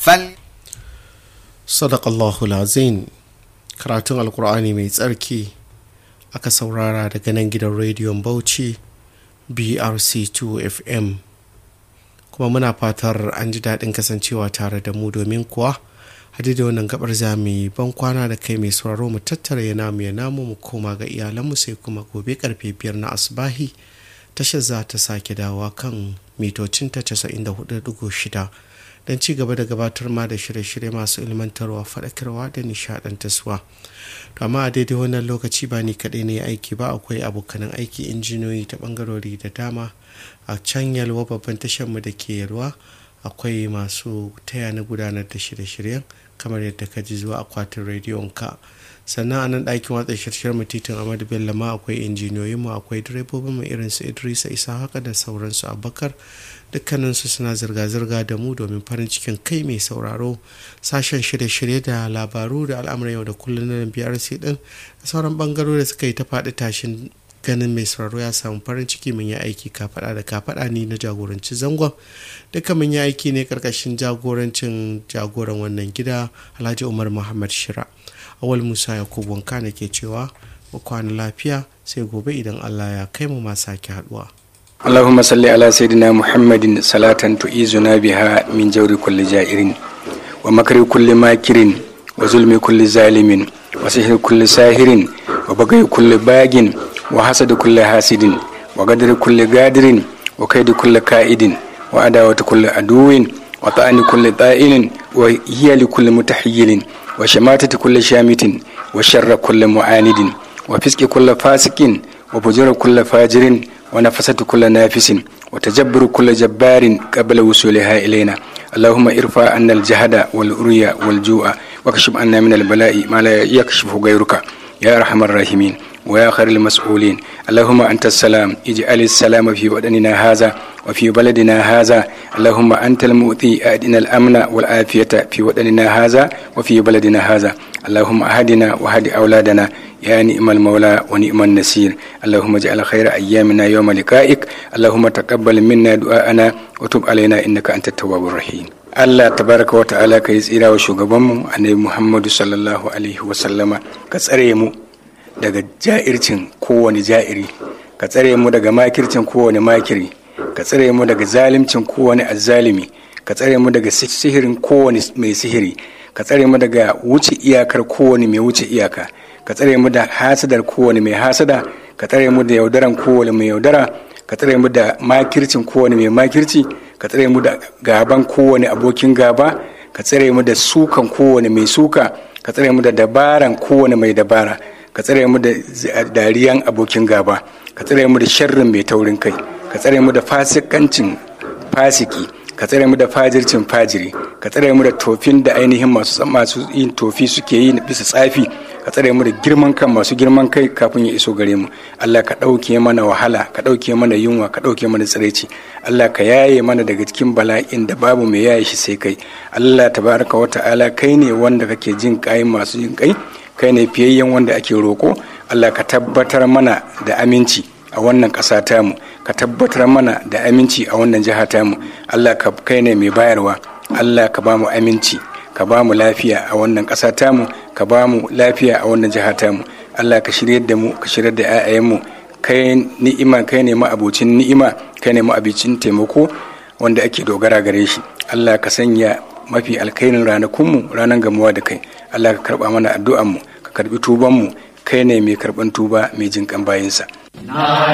Sadaqallahu lazim. Karatun Alkur'ani mai tsarki aka saurara daga nan gidan rediyon Bauchi BRC2 FM. Kuma muna fatar an ji daɗin kasancewa tare da mu, domin kuwa hadi da wannan gabar za mu yi ban kwana da kai mai sauraro, mu tattara ya namu mu koma ga iyalanmu, sai kuma gobe karfe 5 na asbahi tashar za ta sake dawa kan mitocin ta 94.6 don ci gaba da gabatar ma da shirye-shirye masu ilmantarwa, faɗakarwa da nishaɗantarwa. To amma a daidai wannan lokaci ba ni kaɗai ne aiki ba, akwai abokanan aiki injiniyoyi ta ɓangarori da dama a can Yalwa babban tashar mu da ke Yalwa. Akwai masu taya na gudanar da shirye-shiryen kamar yadda ka ji zuwa akwatin rediyon ka. Sannan a nan ɗakin watsa shirye-shiryen mu titin Ahmadu Bello ma akwai injiniyoyin mu, akwai direbobin mu irin su Idrisa Isa haka da sauransu Abubakar. Dukkaninsu suna zirga-zirga da mu domin farin cikin kai mai sauraro. Sashen shirye-shirye da labaru da al'amuran yau da kullum na BRC din da sauran bangarori da suka yi ta faɗi tashin ganin mai sauraro ya samu farin ciki. Mun yi aiki kafaɗa da kafaɗa ni na jagoranci zangon, duka mun yi aiki ne karkashin jagorancin jagoran wannan gida Alhaji Umar Muhammad Shira. Awal Musa Yakubu wanka ne ke cewa mu kwana lafiya, sai gobe idan Allah ya kai mu ma sake haduwa. اللهم صل على سيدنا محمد صلاة تعيذنا بها من جور كل جائر ومكر كل ماكر وظلم كل ظالم وسحر كل ساهر وبغي كل باغ وحسد كل حاسد وقدر كل قادر وكيد كل كائد وعداوة كل عدو وطعن كل طائل وهي لكل متحيل وشماتة كل شامت وشر كل معاند وفسق كل فاسق وفجر كل فاجر ونفسة كل نافس وتجبر كل جبار قبل وصولها إلينا. اللهم ارفع عنا الجهد والأريا والجوع واكشف عنا من البلاء ما لا يكشف غيرك يا أرحم الراحمين ويا خير المسؤولين. اللهم أنت السلام، اجعل السلام في وطننا هذا وفي بلدنا هذا. اللهم أنت المؤتي، أهدنا الأمن والعافية في وطننا هذا وفي بلدنا هذا. اللهم أهدنا وهد أولادنا يا نعم المولى ونعم النصير. اللهم اجعل خير أيامنا يوم لقائك. اللهم تقبل منا دعاءنا وتب علينا إنك أنت التواب الرحيم. Allah tabaraka wa ta'ala ka yi tsira wa shugabanmu annabi Muhammadu sallallahu alaihi wa sallama, ka tsare mu daga ja'ircin kowane ja'iri, ka tsare mu daga makircin kowane makiri, ka tsare mu daga zalimcin kowane azzalimi, ka tsare mu daga sihirin kowane mai sihiri, ka tsare mu daga wuce iyakar kowane mai wuce iyaka, ka tsare mu da hasadar kowane mai hasada, ka tsare mu da yaudaran kowane mai yaudara, ka tsare mu da makircin kowane mai makirci, ka tsare mu da gaban kowane abokin gaba, ka tsare mu da sukan kowane mai suka, ka tsare mu da dabaran kowane mai dabara, ka tsare mu da dariyan abokin gaba, ka tsare mu da sharrin mai taurin kai, ka tsare mu da fasikancin fasiki, ka tsare mu da fajircin fajiri, ka tsare mu da tofin da ainihin masu yin tofi suke yi bisa tsafi, ka tsare mu da girman kan masu girman kai kafin ya iso gare mu. Allah ka ɗauke mana wahala, ka ɗauke mana yunwa, ka ɗauke mana tsiraici. Allah ka yaye mana daga cikin bala'in da babu mai yaye shi sai kai. Allah tabaraka wa ta'ala, kai ne wanda kake jin kai masu jin kai, kai ne fiyayyen wanda ake roko. Allah ka tabbatar mana da aminci a wannan ƙasa tamu, ka tabbatar mana da aminci a wannan jiha tamu. Allah ka kai ne mai bayarwa. Allah ka ba mu aminci, ka ba mu lafiya a wannan ƙasa tamu, ka ba mu lafiya a wannan jiha tamu. Allah ka shirye da mu, ka shirye da 'ya'yanmu. Kai ni'ima, kai ne ma'abocin ni'ima, kai ne ma'abocin taimako wanda ake dogara gare shi. Allah ka sanya mafi alkhairin ranakunmu ranar gamuwa da kai. Allah ka karɓa mana addu'anmu, ka karɓi tubanmu, kai ne mai karɓan tuba mai jinƙan bayinsa.